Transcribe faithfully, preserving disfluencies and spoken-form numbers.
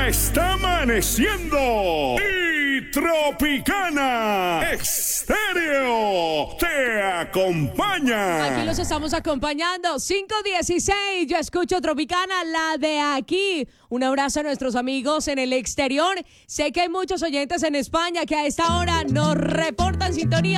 está amaneciendo y Tropicana Estéreo te acompaña. Aquí los estamos acompañando. cinco dieciséis, yo escucho Tropicana, la de aquí. Un abrazo a nuestros amigos en el exterior. Sé que hay muchos oyentes en España que a esta hora nos reportan sintonía.